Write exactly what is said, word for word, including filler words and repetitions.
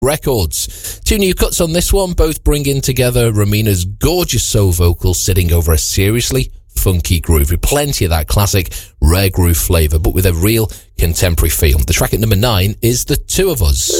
Records. Two new cuts on this one, both bringing together Romina's gorgeous soul vocals sitting over a seriously funky groove with plenty of that classic rare groove flavour, but with a real contemporary feel. The track at number nine is The Two of Us.